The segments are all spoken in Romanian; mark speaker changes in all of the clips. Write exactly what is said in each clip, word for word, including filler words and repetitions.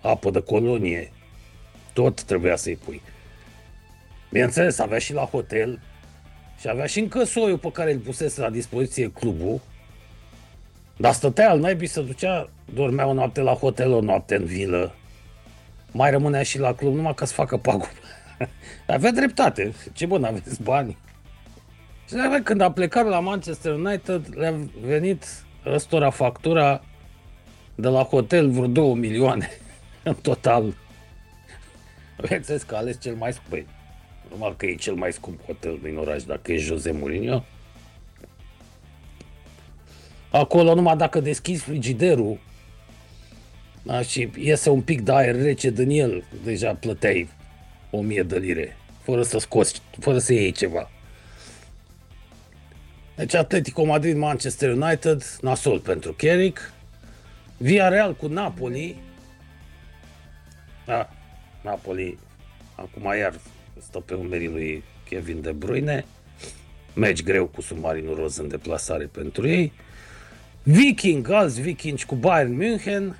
Speaker 1: apă de colonie, tot trebuia să-i pui. Bineînțeles, avea și la hotel și avea și încă soiul pe care îl pusese la dispoziție clubul, dar stătea al naibii, se ducea, dormea o noapte la hotel, o noapte în vilă, mai rămânea și la club numai ca să facă pagubă. Avea dreptate, ce bun, aveți bani. Și când a plecat la Manchester United, le-a venit ăstora factura de la hotel vreo două milioane în total. Bineînțeles că a ales cel mai scump. Normal că e cel mai scump hotel din oraș, dacă e Jose Mourinho. Acolo numai dacă deschizi frigiderul, da, și iese un pic de aer rece din el, deja plăteai o mie de lire, fără să scoți, fără să iei ceva. Deci Atletico Madrid, Manchester United, nasol pentru Carrick. Villarreal cu Napoli. Da, Napoli acum iar stă pe umerii lui Kevin De Bruyne. Meci greu cu submarinul roz în deplasare pentru ei. Viking, alți Vikings cu Bayern München.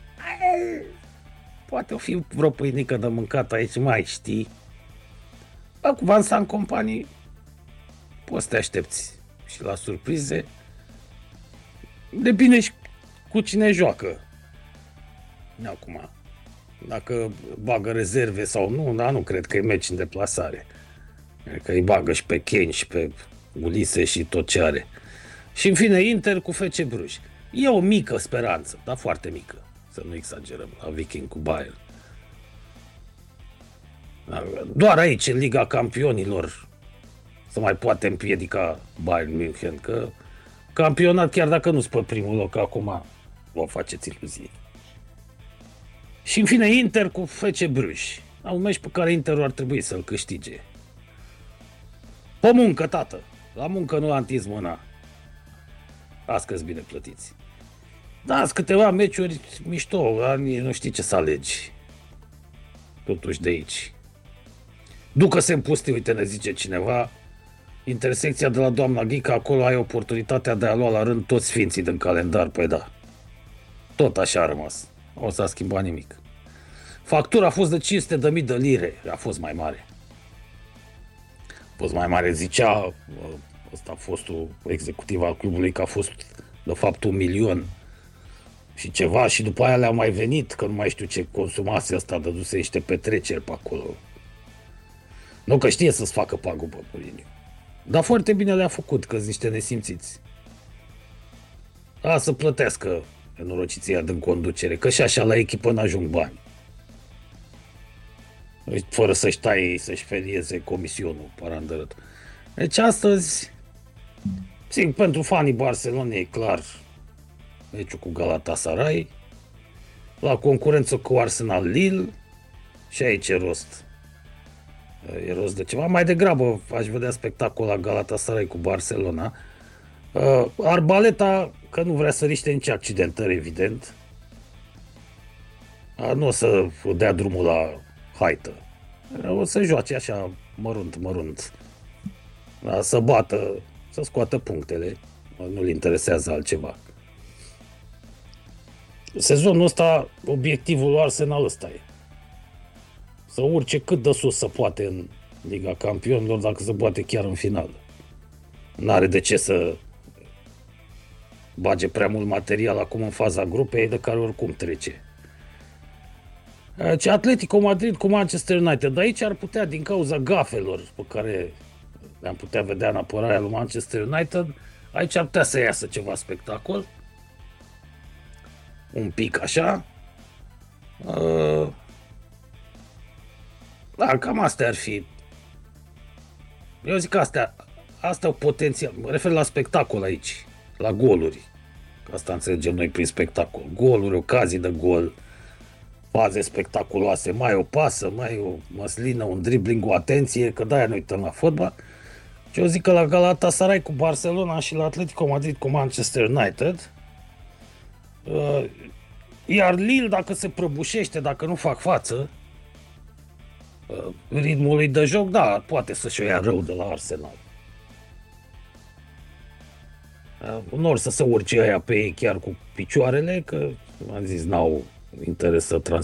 Speaker 1: Poate o fi vreo pâinică de mâncat aici, mai știi. Bă, cu Vincent Kompany poți să te aștepți și la surprize. Depinde și cu cine joacă. Acum, dacă bagă rezerve sau nu, dar nu cred că e meci în deplasare. Că îi bagă și pe Kane și pe Ulise și tot ce are. Și în fine Inter cu F C Bruges. E o mică speranță, dar foarte mică, să nu exagerăm, la Viking cu Bayern. Doar aici, în Liga Campionilor, să mai poate împiedica Bayern München, că campionat, chiar dacă nu-s pe primul loc acum, vă faceți iluzii. Și în fine Inter cu F C Bruges. Un meci pe care Interul ar trebui să-l câștige. Pe muncă, tată. La muncă nu a întins mâna. Ască-ți bine plătiți. Da, sunt câteva meciuri mișto, dar nu știi ce să alegi. Totuși de aici. Ducă-se în pustiu, uite, ne zice cineva, intersecția de la doamna Ghica, acolo ai oportunitatea de a lua la rând toți sfinții din calendar, păi da. Tot așa a rămas. O s-a schimbat nimic. Factura a fost de cinci sute de mii de lire, a fost mai mare. A fost mai mare, zicea ăsta a fostul executiv al clubului că a fost de fapt un milion și ceva și după aia le-a mai venit, că nu mai știu ce consumase ăsta, dăduse niște petreceri pe acolo. Nu că știe să-ți facă pagubă, Mourinho. Dar foarte bine le-a făcut, că-s niște nesimțiți. A, să plătească nenorociția din conducere, că și așa la echipă n-ajung bani. Fără să-și taie, să-și felieze comisionul, parandărât. Deci astăzi, sigur, pentru fanii Barcelonei e clar meciul cu Galatasaray, la concurență cu Arsenal Lille, și aici e rost. E rost de ceva. Mai degrabă aș vedea spectacol la Galatasaray cu Barcelona. Arbaleta, că nu vrea să riște nici accidentări, evident. Nu o să dea drumul la haită. O să joace așa, mărunt, mărunt. Să bată, să scoată punctele. Nu-l interesează altceva. Sezonul ăsta, obiectivul lui Arsenal ăsta e. Să urce cât de sus se poate în Liga Campionilor, dacă se poate chiar în final. N-are de ce să bage prea mult material acum în faza grupei, de care oricum trece. Ce Atletico Madrid cu Manchester United. De aici ar putea, din cauza gafelor pe care le-am putea vedea în apărarea lui Manchester United, aici ar putea să iasă ceva spectacol. Un pic așa. Da, cam astea ar fi. Eu zic că astea, asta au potențial. Mă refer la spectacol aici, la goluri. Asta înțelegem noi prin spectacol. Goluri, ocazii de gol, faze spectaculoase, mai o pasă, mai o măslină, un dribbling, o atenție, că de-aia noi uităm la fotbal. Și eu zic că la Galatasaray cu Barcelona și la Atletico Madrid cu Manchester United, iar Lille, dacă se prăbușește, dacă nu fac față ritmului de joc, da, poate să-și o ia rău de la Arsenal. Unor să se urce aia pe ei chiar cu picioarele, că am zis, n-au interes să transforme